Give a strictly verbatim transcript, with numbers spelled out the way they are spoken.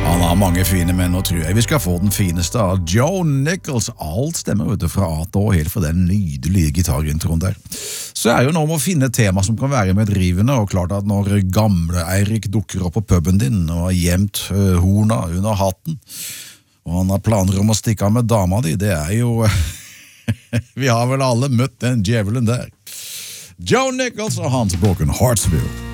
Han har mange fine menn, og tror jeg vi skal få den fineste av Joe Nichols. Alt stemmer ut fra A til Å, helt for den nydelige gitarintroen der. Så er jo noe med å finne et tema som kan være medrivende, og klart at når gamle Eirik dukker opp på puben din og har gjemt uh, horna under hatten, og han har planer om å stikke av med dama di, det er jo... vi har vel alle møtt den djevelen der. Joe Nichols og hans Broken Heartsville.